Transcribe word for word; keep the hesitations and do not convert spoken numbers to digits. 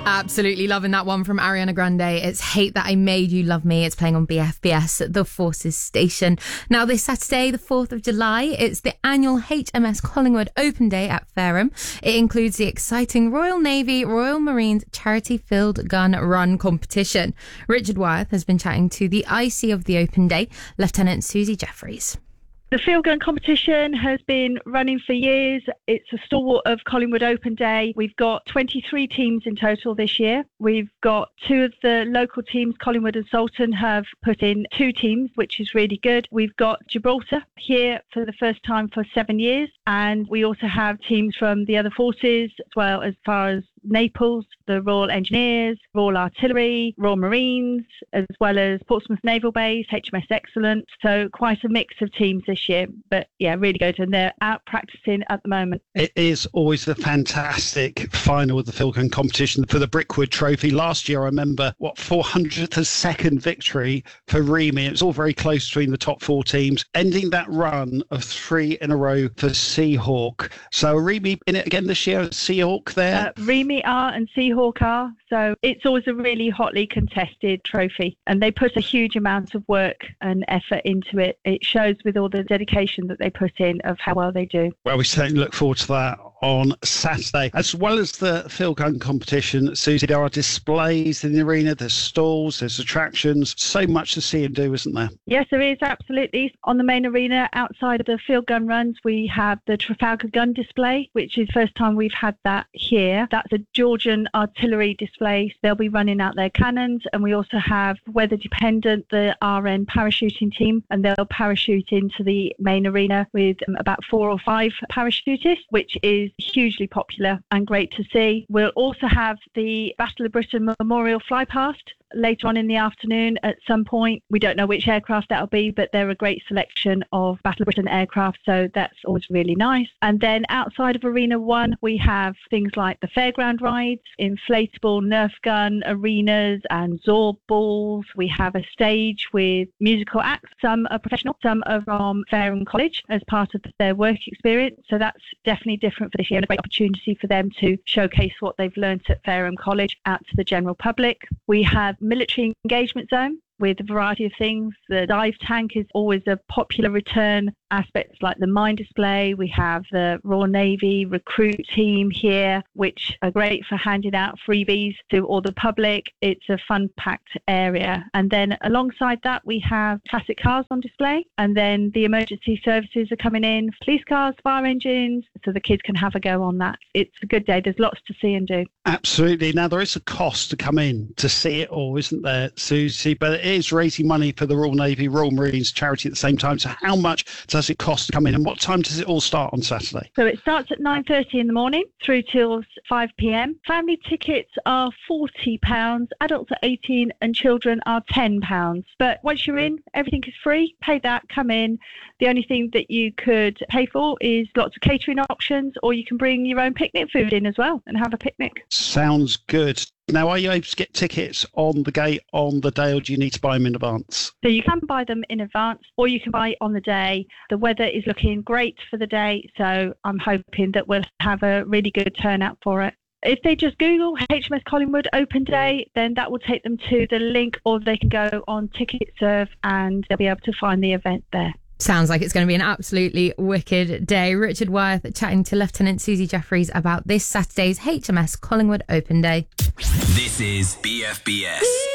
Absolutely loving that one from Ariana Grande. It's Hate That I Made You Love Me. It's playing on B F B S, The Forces station. Now this Saturday, the fourth of July, it's the annual H M S Collingwood Open Day at Fareham. It includes the exciting Royal Navy, Royal Marines Charity Field Gun Run competition. Richard Wyeth has been chatting to the I C of the Open Day, Lieutenant Susie Jeffries. The field gun competition has been running for years. It's a stalwart of Collingwood Open Day. We've got twenty-three teams in total this year. We've got two of the local teams, Collingwood and Salton, have put in two teams, which is really good. We've got Gibraltar here for the first time for seven years. And we also have teams from the other forces, as well as far as Naples, the Royal Engineers, Royal Artillery, Royal Marines, as well as Portsmouth Naval Base, H M S Excellent. So quite a mix of teams this year. But yeah, really good. And they're out practicing at the moment. It is always a fantastic final of the field gun competition for the Brickwood Trophy. Last year, I remember, what, four hundred second victory for Remy. It was all very close between the top four teams, ending that run of three in a row for Seahawk. So Remy in it again this year, Seahawk there? Uh, Remy are and Seahawk are. So it's always a really hotly contested trophy. And they put a huge amount of work and effort into it. It shows with all the dedication that they put in of how well they do. Well, we certainly look forward to that on Saturday. As well as the field gun competition, Susie, there are displays in the arena, there's stalls, there's attractions, so much to see and do, isn't there? Yes, there is, absolutely. On the main arena, outside of the field gun runs, we have the Trafalgar gun display, which is the first time we've had that here. That's a Georgian artillery display. They'll be running out their cannons, and we also have weather dependent, the R N parachuting team, and they'll parachute into the main arena with um, about four or five parachutists, which is hugely popular and great to see. We'll also have the Battle of Britain Memorial Fly Past later on in the afternoon at some point. We don't know which aircraft that'll be, but they're a great selection of Battle of Britain aircraft, so that's always really nice. And then outside of Arena one, we have things like the fairground rides, inflatable Nerf gun arenas and Zorb balls. We have a stage with musical acts. Some are professional, some are from Fareham College as part of their work experience, so that's definitely different for this year and a great opportunity for them to showcase what they've learnt at Fareham College out to the general public. We have military engagement zone with a variety of things. The dive tank is always a popular return. Aspects like the mine display. We have the Royal Navy recruit team here, which are great for handing out freebies to all the public. It's a fun-packed area. And then alongside that, we have classic cars on display. And then the emergency services are coming in, police cars, fire engines, so the kids can have a go on that. It's a good day. There's lots to see and do. Absolutely. Now, there is a cost to come in to see it all, isn't there, Susie? But it is raising money for the Royal Navy, Royal Marines charity at the same time. So how much does it cost to come in, and what time does it all start on Saturday? So it starts at nine thirty in the morning through till five p.m. Family tickets are forty pounds, adults are eighteen and children are ten pounds. But once you're in, everything is free. Pay that, come in. The only thing that you could pay for is lots of catering options, or you can bring your own picnic food in as well and have a picnic. Sounds good. Now, are you able to get tickets on the gate on the day, or do you need to buy them in advance? So you can buy them in advance, or you can buy on the day. The weather is looking great for the day, so I'm hoping that we'll have a really good turnout for it. If they just Google H M S Collingwood Open Day, then that will take them to the link, or they can go on TicketServe and they'll be able to find the event there. Sounds like it's going to be an absolutely wicked day. Richard Wyeth chatting to Lieutenant Susie Jeffries about this Saturday's H M S Collingwood Open Day. This is B F B S.